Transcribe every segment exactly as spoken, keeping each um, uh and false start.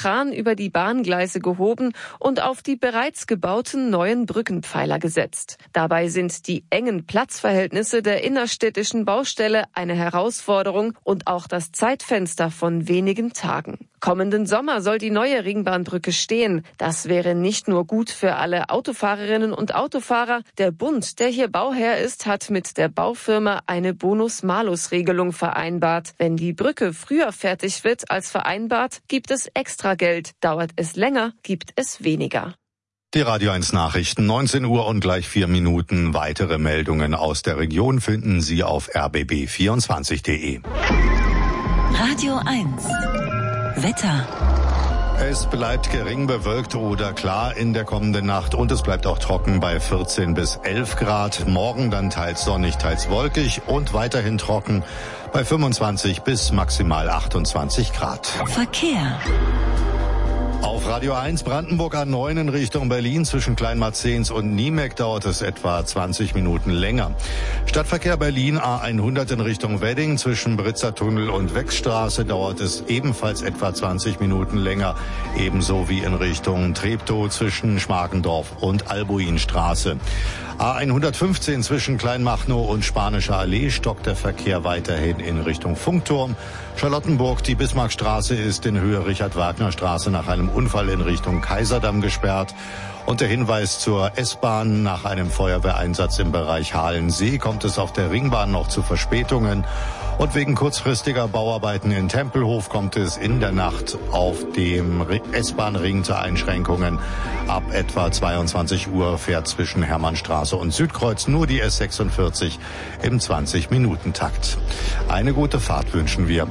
Kran über die Bahngleise gehoben und auf die bereits gebauten neuen Brückenpfeiler gesetzt. Dabei sind die engen Platzverhältnisse der innerstädtischen Baustelle eine Herausforderung und auch das Zeitfenster von wenigen Tagen. Kommenden Sommer soll die neue Ringbahnbrücke stehen. Das wäre nicht nur gut für alle Autofahrerinnen und Autofahrer. Der Bund, der hier Bauherr ist, hat mit der Baufirma eine Bonus-Malus-Regelung vereinbart. Wenn die Brücke früher fertig wird als vereinbart, gibt es extra Geld. Dauert es länger, gibt es weniger. Die Radio eins Nachrichten, neunzehn Uhr und gleich vier Minuten. Weitere Meldungen aus der Region finden Sie auf r b b vierundzwanzig punkt d e. Radio eins Wetter. Es bleibt gering bewölkt oder klar in der kommenden Nacht und es bleibt auch trocken bei vierzehn bis elf Grad. Morgen dann teils sonnig, teils wolkig und weiterhin trocken bei fünfundzwanzig bis maximal achtundzwanzig Grad. Verkehr. Auf Radio eins Brandenburg A neun in Richtung Berlin zwischen Kleinmarzens und Niemek dauert es etwa zwanzig Minuten länger. Stadtverkehr Berlin A hundert in Richtung Wedding zwischen Britzer Tunnel und Wechstraße dauert es ebenfalls etwa zwanzig Minuten länger. Ebenso wie in Richtung Treptow zwischen Schmarkendorf und Albuinstraße. A hundertfünfzehn zwischen Kleinmachnow und Spanischer Allee stockt der Verkehr weiterhin in Richtung Funkturm. Charlottenburg, die Bismarckstraße ist in Höhe Richard-Wagner-Straße nach einem Unfall in Richtung Kaiserdamm gesperrt. Und der Hinweis zur S-Bahn: Nach einem Feuerwehreinsatz im Bereich Halensee kommt es auf der Ringbahn noch zu Verspätungen. Und wegen kurzfristiger Bauarbeiten in Tempelhof kommt es in der Nacht auf dem S-Bahn-Ring zu Einschränkungen. Ab etwa zweiundzwanzig Uhr fährt zwischen Hermannstraße und Südkreuz nur die S sechsundvierzig im zwanzig-Minuten-Takt. Eine gute Fahrt wünschen wir.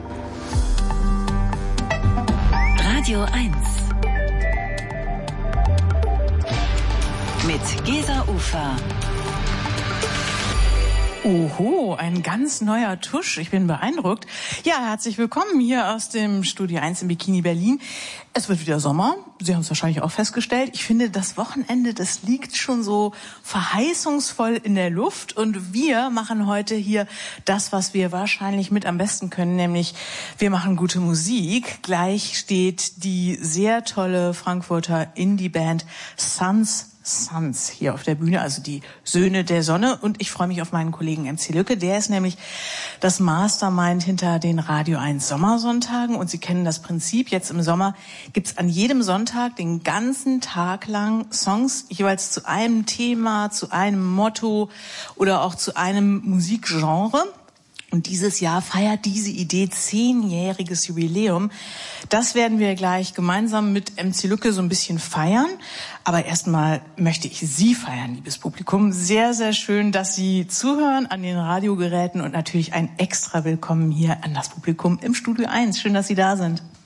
Radio eins mit Gesa Ufer. Oho, ein ganz neuer Tusch. Ich bin beeindruckt. Ja, herzlich willkommen hier aus dem Studio eins im Bikini Berlin. Es wird wieder Sommer. Sie haben es wahrscheinlich auch festgestellt. Ich finde, das Wochenende, das liegt schon so verheißungsvoll in der Luft. Und wir machen heute hier das, was wir wahrscheinlich mit am besten können, nämlich wir machen gute Musik. Gleich steht die sehr tolle Frankfurter Indie-Band Sons Sons hier auf der Bühne, also die Söhne der Sonne. Und ich freue mich auf meinen Kollegen M C Lücke. Der ist nämlich das Mastermind hinter den Radio eins Sommersonntagen. Und Sie kennen das Prinzip. Jetzt im Sommer gibt's an jedem Sonntag den ganzen Tag lang Songs, jeweils zu einem Thema, zu einem Motto oder auch zu einem Musikgenre. Und dieses Jahr feiert diese Idee zehnjähriges Jubiläum. Das werden wir gleich gemeinsam mit M C Lücke so ein bisschen feiern. Aber erstmal möchte ich Sie feiern, liebes Publikum. Sehr, sehr schön, dass Sie zuhören an den Radiogeräten und natürlich ein extra Willkommen hier an das Publikum im Studio eins. Schön, dass Sie da sind.